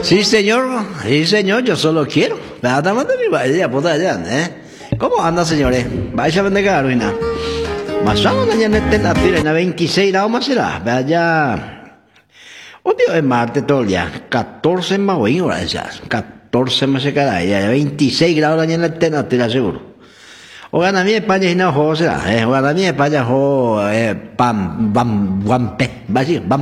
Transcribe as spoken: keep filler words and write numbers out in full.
Sí, señor, sí, señor, yo solo quiero. Vaya, vaya, puta allá, ¿eh? ¿Cómo anda, señores? Vaya a vender ruina. Más o menos en este natir, en la veintiséis grados más será. Vaya. Un día de martes todo el día. catorce más hoy, gracias. catorce más se cada día. veintiséis grados en este natir, seguro. O gana mi España y no juego será. O gana mi España juego, eh, pam, bam, guampe. Va a decir,